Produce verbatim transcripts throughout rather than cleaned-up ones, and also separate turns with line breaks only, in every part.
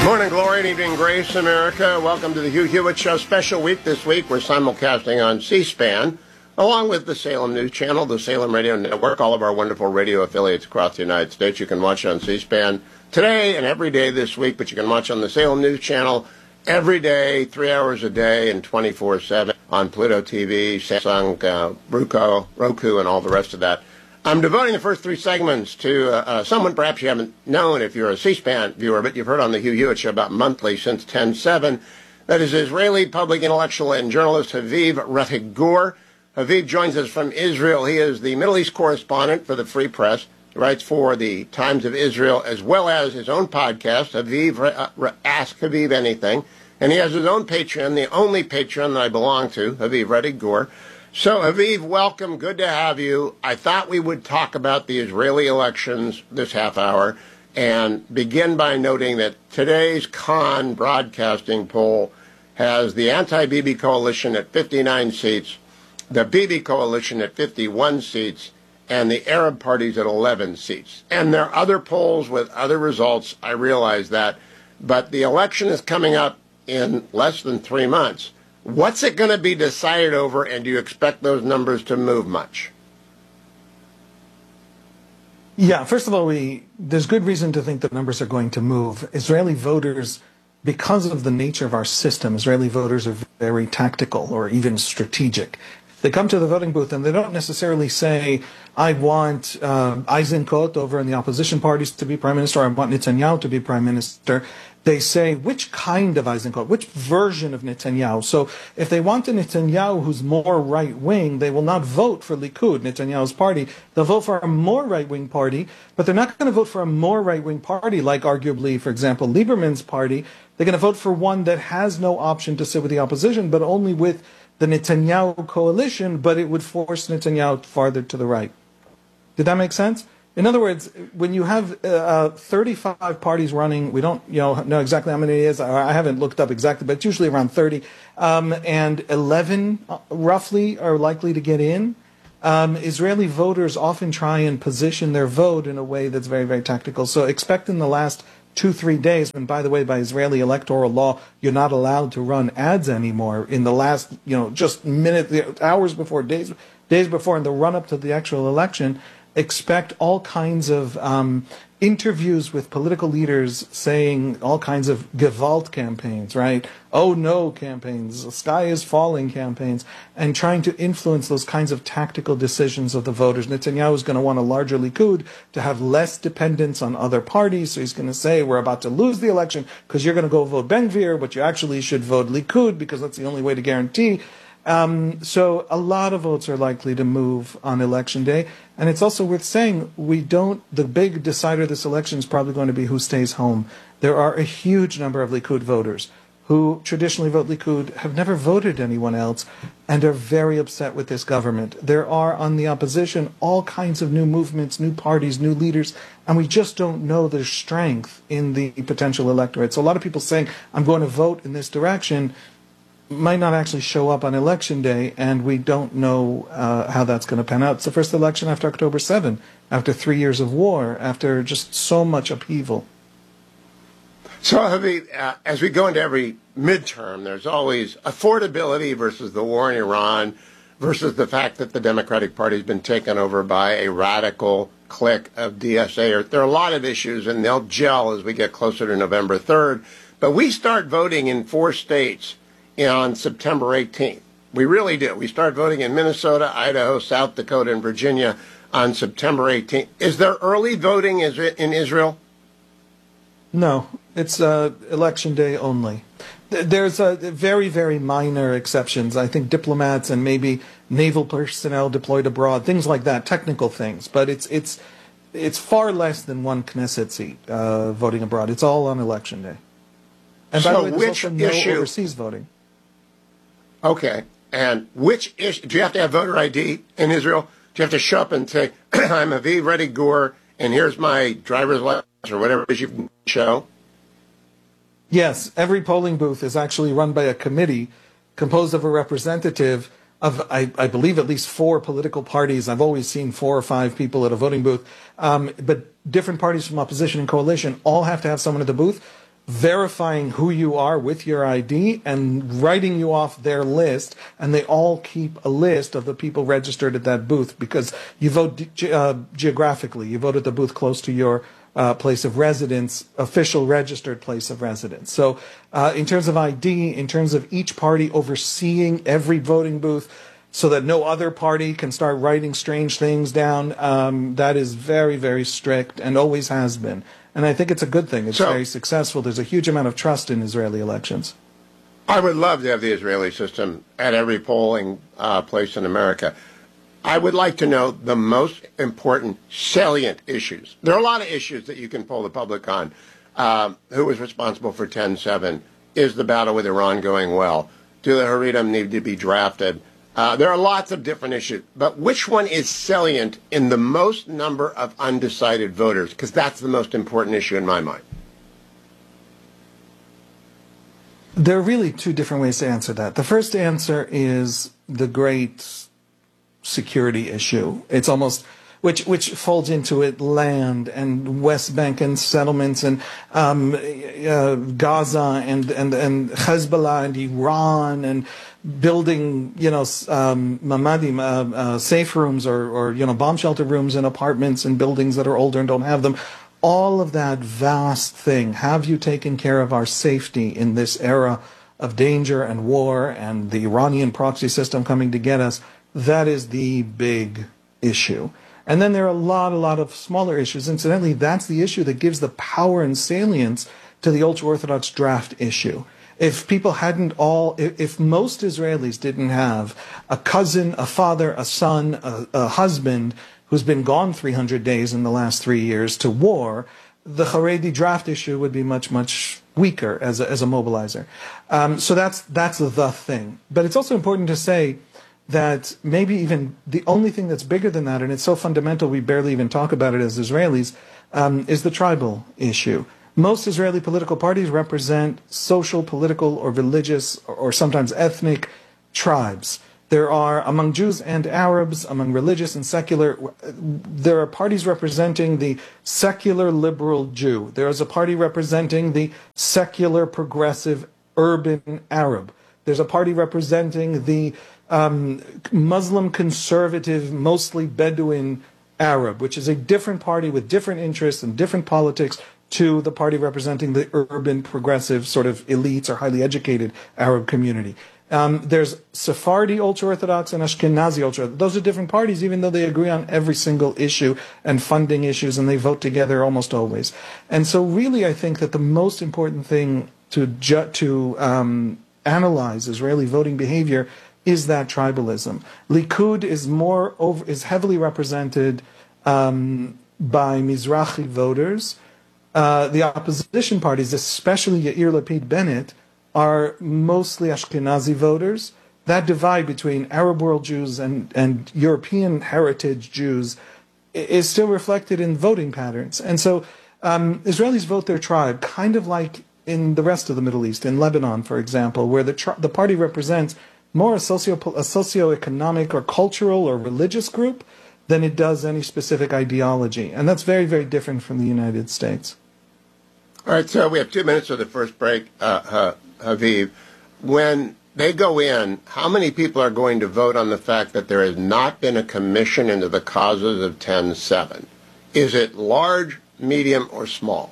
Morning glory and evening grace, America. Welcome to the Hugh Hewitt Show. Special week this week. We're simulcasting on C-SPAN, along with the Salem News Channel, the Salem Radio Network, all of our wonderful radio affiliates across the United States. You can watch on C-SPAN today and every day this week, but you can watch on the Salem News Channel every day, three hours a day, and twenty-four seven on Pluto T V, Samsung, uh, Roku, Roku, and all the rest of that. I'm devoting the first three segments to uh, uh, someone perhaps you haven't known if you're a C-SPAN viewer, but you've heard on the Hugh Hewitt Show about monthly since ten seven. That is Israeli public intellectual and journalist Haviv Rettig Gur. Haviv joins us from Israel. He is the Middle East correspondent for the Free Press. He writes for the Times of Israel as well as his own podcast, Haviv, uh, Ask Haviv Anything. And he has his own Patreon, the only Patreon that I belong to, Haviv Rettig Gur. So, Haviv, welcome. Good to have you. I thought we would talk about the Israeli elections this half hour and begin by noting that today's Khan broadcasting poll has the anti-Bibi coalition at fifty-nine seats, the Bibi coalition at fifty-one seats, and the Arab parties at eleven seats. And there are other polls with other results, I realize that, but the election is coming up in less than three months. What's it going to be decided over, and do you expect those numbers to move much?
Yeah, first of all, we there's good reason to think that numbers are going to move. Israeli voters, because of the nature of our system, Israeli voters are very tactical or even strategic. They come to the voting booth and they don't necessarily say, I want uh, Eisenkot over in the opposition parties to be prime minister, or I want Netanyahu to be prime minister. They say, which kind of Eisenkot, which version of Netanyahu? So if they want a Netanyahu who's more right-wing, they will not vote for Likud, Netanyahu's party. They'll vote for a more right-wing party, but they're not going to vote for a more right-wing party, like arguably, for example, Lieberman's party. They're going to vote for one that has no option to sit with the opposition, but only with the Netanyahu coalition, but it would force Netanyahu farther to the right. Did that make sense? In other words, when you have uh, thirty-five parties running, we don't you know, know exactly how many it is. I haven't looked up exactly, but it's usually around thirty. Um, and eleven, uh, roughly, are likely to get in. Um, Israeli voters often try and position their vote in a way that's very, very tactical. So expect in the last two, three days, and by the way, by Israeli electoral law, you're not allowed to run ads anymore. In the last, you know, just minutes, hours before, days, days before, in the run-up to the actual election, expect all kinds of um, interviews with political leaders saying all kinds of Gewalt campaigns, right? Oh no campaigns, the sky is falling campaigns, and trying to influence those kinds of tactical decisions of the voters. Netanyahu is going to want a larger Likud to have less dependence on other parties, so he's going to say, we're about to lose the election because you're going to go vote Ben-Gvir, but you actually should vote Likud because that's the only way to guarantee. Um, so a lot of votes are likely to move on election day. And it's also worth saying, we don't, the big decider of this election is probably going to be who stays home. There are a huge number of Likud voters who traditionally vote Likud, have never voted anyone else, and are very upset with this government. There are, on the opposition, all kinds of new movements, new parties, new leaders, and we just don't know their strength in the potential electorate. So a lot of people saying, I'm going to vote in this direction, might not actually show up on election day, and we don't know uh, how that's going to pan out. It's the first election after October seventh, after three years of war, after just so much upheaval.
So, Haviv, uh, as we go into every midterm, there's always affordability versus the war in Iran versus the fact that the Democratic Party has been taken over by a radical clique of D S A. There are a lot of issues, and they'll gel as we get closer to November third. But we start voting in four states on September eighteenth. We really do. We start voting in Minnesota, Idaho, South Dakota, and Virginia on September eighteenth. Is there early voting in Israel?
No, it's uh, election day only. There's a very, very minor exceptions. I think diplomats and maybe naval personnel deployed abroad, things like that, technical things. But it's it's it's far less than one Knesset seat uh, voting abroad. It's all on election day. And by
so
the way, there's
which
also no
issue?
overseas voting.
Okay. And which issue? Do you have to have voter I D in Israel? Do you have to show up and say, I'm Haviv Rettig Gur, and here's my driver's license or whatever it is you can show?
Yes, every polling booth is actually run by a committee composed of a representative of, I, I believe, at least four political parties. I've always seen four or five people at a voting booth. Um, but different parties from opposition and coalition all have to have someone at the booth. verifying who you are with your I D and writing you off their list, and they all keep a list of the people registered at that booth because you vote ge- uh, geographically. You vote at the booth close to your uh, place of residence, official registered place of residence. So uh, in terms of I D, in terms of each party overseeing every voting booth so that no other party can start writing strange things down, um, that is very, very strict and always has been. And I think it's a good thing. It's
so,
very successful. There's a huge amount of trust in Israeli elections.
I would love to have the Israeli system at every polling uh, place in America. I would like to know the most important salient issues. There are a lot of issues that you can poll the public on. Uh, who was responsible for ten seven? Is the battle with Iran going well? Do the Haredim need to be drafted? Uh, there are lots of different issues, but which one is salient in the most number of undecided voters? Because that's the most important issue in my mind.
There are really two different ways to answer that. The first answer is the great security issue. It's almost which which folds into it land and West Bank and settlements and um, uh, Gaza and, and, and Hezbollah and Iran and building, you know, um, mamadim, uh, uh, safe rooms or, or, you know, bomb shelter rooms in apartments and buildings that are older and don't have them. All of that vast thing. Have you taken care of our safety in this era of danger and war and the Iranian proxy system coming to get us? That is the big issue. And then there are a lot, a lot of smaller issues. Incidentally, that's the issue that gives the power and salience to the ultra-Orthodox draft issue. If people hadn't all, if, if most Israelis didn't have a cousin, a father, a son, a, a husband who's been gone three hundred days in the last three years to war, the Haredi draft issue would be much, much weaker as a, as a mobilizer. Um, so that's, that's the thing. But it's also important to say that maybe even the only thing that's bigger than that, and it's so fundamental we barely even talk about it as Israelis, um, is the tribal issue. Most Israeli political parties represent social, political, or religious, or, or sometimes ethnic tribes. There are, among Jews and Arabs, among religious and secular, there are parties representing the secular liberal Jew. There is a party representing the secular progressive urban Arab. There's a party representing the um, Muslim conservative, mostly Bedouin Arab, which is a different party with different interests and different politics to the party representing the urban, progressive, sort of elites or highly educated Arab community. Um, there's Sephardi ultra-Orthodox and Ashkenazi ultra-Orthodox. Those are different parties, even though they agree on every single issue and funding issues, and they vote together almost always. And so really I think that the most important thing to, ju- to um, analyze Israeli voting behavior is that tribalism. Likud is more over, is heavily represented um, by Mizrahi voters. Uh, the opposition parties, especially Yair Lapid Bennett, are mostly Ashkenazi voters. That divide between Arab world Jews and, and European heritage Jews is still reflected in voting patterns. And so um, Israelis vote their tribe, kind of like in the rest of the Middle East, in Lebanon, for example, where the, tri- the party represents more a, socio- a socioeconomic or cultural or religious group than it does any specific ideology. And that's very, very different from the United States.
All right, so we have two minutes of the first break, uh, Haviv. When they go in, how many people are going to vote on the fact that there has not been a commission into the causes of ten seven? Is it large, medium, or small?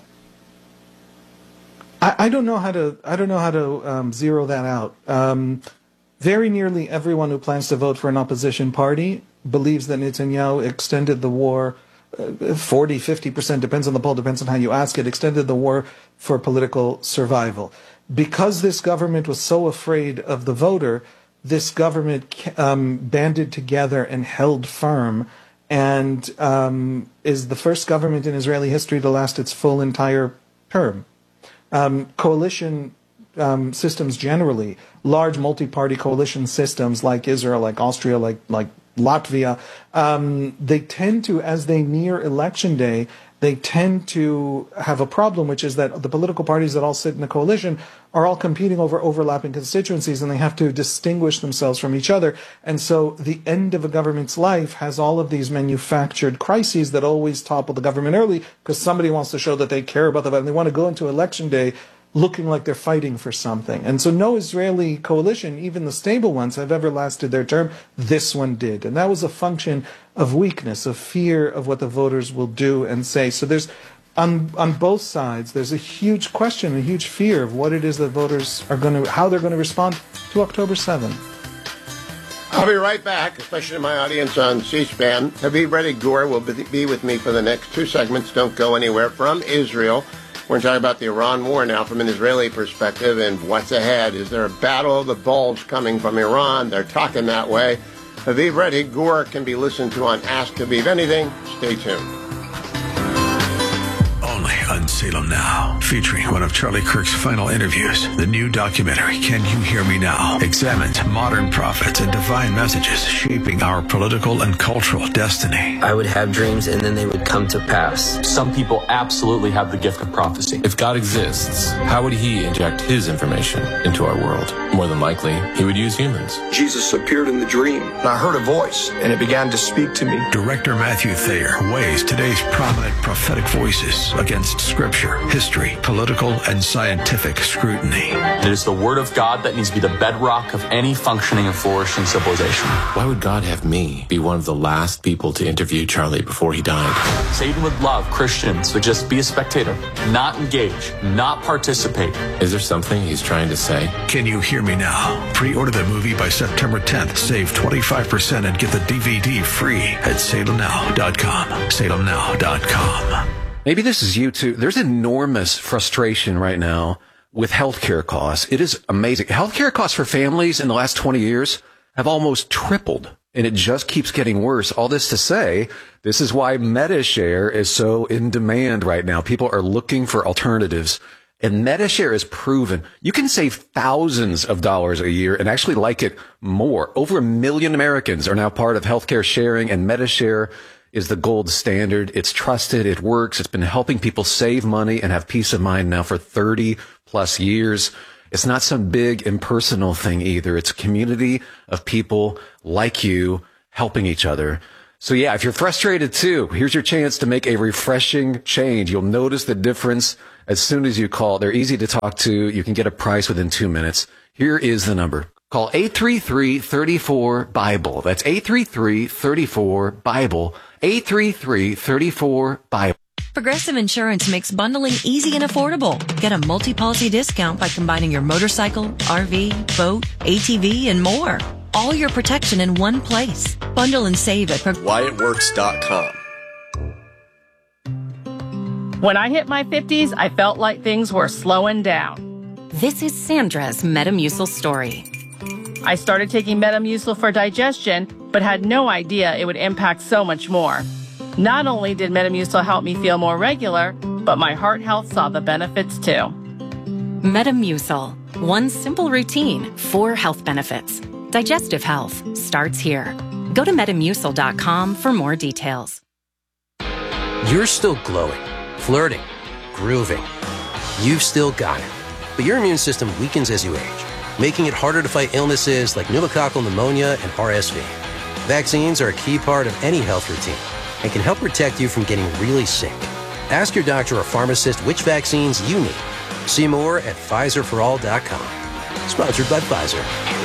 I, I don't know how to. I don't know how to um, zero that out. Um, very nearly everyone who plans to vote for an opposition party believes that Netanyahu extended the war. forty, fifty percent, depends on the poll, depends on how you ask it, extended the war for political survival. Because this government was so afraid of the voter, this government um, banded together and held firm and um, is the first government in Israeli history to last its full entire term. Um, coalition um, systems generally, large multi-party coalition systems like Israel, like Austria, like like Latvia, um, they tend to, as they near election day, they tend to have a problem, which is that the political parties that all sit in a coalition are all competing over overlapping constituencies, and they have to distinguish themselves from each other. And so the end of a government's life has all of these manufactured crises that always topple the government early because somebody wants to show that they care about the vote, and they want to go into election day looking like they're fighting for something. And so no Israeli coalition, even the stable ones, have ever lasted their term. This one did. And that was a function of weakness, of fear of what the voters will do and say. So there's, on on both sides, there's a huge question, a huge fear of what it is that voters are going to, how they're going to respond to October seventh.
I'll be right back, especially my audience on C-SPAN. Haviv Rettig Gur will be with me for the next two segments. Don't go anywhere. From Israel, we're going to talk about the Iran war now from an Israeli perspective and what's ahead. Is there a battle of the bulge coming from Iran? They're talking that way. Haviv Rettig Gur can be listened to on Ask Haviv Anything. Stay tuned.
Only on Salem Now, featuring one of Charlie Kirk's final interviews. The new documentary, Can You Hear Me Now?, examines modern prophets and divine messages shaping our political and cultural destiny.
I would have dreams and then they would come to pass.
Some people absolutely have the gift of prophecy. If God exists, how would he inject his information into our world? More than likely, he would use humans.
Jesus appeared in the dream, and I heard a voice, and it began to speak to me.
Director Matthew Thayer weighs today's prominent prophetic voices against scripture, history, political, and scientific scrutiny.
It is the word of God that needs to be the bedrock of any functioning and flourishing civilization. Why would God have me be one of the last people to interview Charlie before he died? Satan would love Christians to just be a spectator, not engage, not participate. Is there something he's trying to say?
Can You Hear Me Now? Pre-order the movie by September tenth. Save twenty-five percent and get the D V D free at salem now dot com. salem now dot com.
Maybe this is you too. There's enormous frustration right now with healthcare costs. It is amazing. Healthcare costs for families in the last twenty years have almost tripled, and it just keeps getting worse. All this to say, this is why MediShare is so in demand right now. People are looking for alternatives, and MediShare is proven. You can save thousands of dollars a year and actually like it more. Over a million Americans are now part of healthcare sharing, and MediShare is the gold standard. It's trusted. It works. It's been helping people save money and have peace of mind now for thirty plus years. It's not some big impersonal thing either. It's a community of people like you helping each other. So yeah, if you're frustrated too, here's your chance to make a refreshing change. You'll notice the difference as soon as you call. They're easy to talk to. You can get a price within two minutes. Here is the number. Call eight three three, three four, BIBLE. That's eight three three, three four, BIBLE. eight three three, three four, BIBLE.
Progressive Insurance makes bundling easy and affordable. Get a multi-policy discount by combining your motorcycle, R V, boat, A T V, and more. All your protection in one place. Bundle and save at Pro-
Wyatt Works dot com.
When I hit my fifties, I felt like things were slowing down.
This is Sandra's Metamucil story.
I started taking Metamucil for digestion, but had no idea it would impact so much more. Not only did Metamucil help me feel more regular, but my heart health saw the benefits too.
Metamucil. One simple routine, four health benefits. Digestive health starts here. Go to metamucil dot com for more details.
You're still glowing, flirting, grooving. You've still got it. But your immune system weakens as you age, making it harder to fight illnesses like pneumococcal pneumonia and R S V. Vaccines are a key part of any health routine and can help protect you from getting really sick. Ask your doctor or pharmacist which vaccines you need. See more at Pfizer for all dot com. Sponsored by Pfizer.